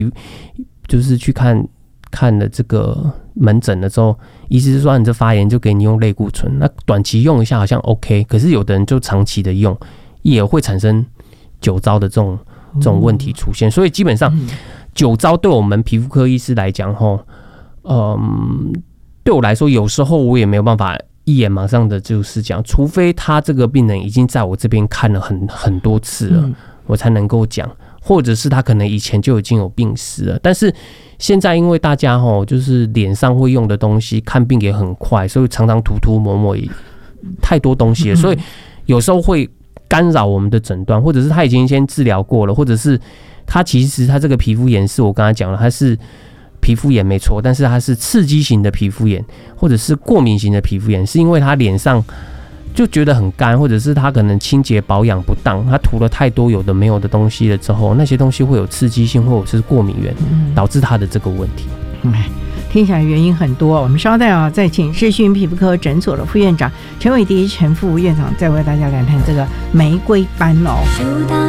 就是去看了这个门诊了之后，医师说你这发炎就给你用类固醇，那短期用一下好像 OK， 可是有的人就长期的用也会产生酒糟的这种问题出现，所以基本上酒糟对我们皮肤科医师来讲，对我来说有时候我也没有办法一眼马上的就是讲，除非他这个病人已经在我这边看了很多次了，我才能够讲，或者是他可能以前就已经有病史了。但是现在因为大家就是脸上会用的东西，看病也很快，所以常常涂抹太多东西了，所以有时候会干扰我们的诊断，或者是他已经先治疗过了，或者是他其实他这个皮肤炎是我刚才讲了，他是皮肤炎没错，但是它是刺激型的皮肤炎，或者是过敏型的皮肤炎，是因为他脸上就觉得很干，或者是他可能清洁保养不当，他涂了太多有的没有的东西了之后，那些东西会有刺激性或者是过敏源，导致他的这个问题。 听起来原因很多，我们稍待再请世勋皮肤科诊所的副院长陈伟迪陈副院长再为大家来谈这个玫瑰斑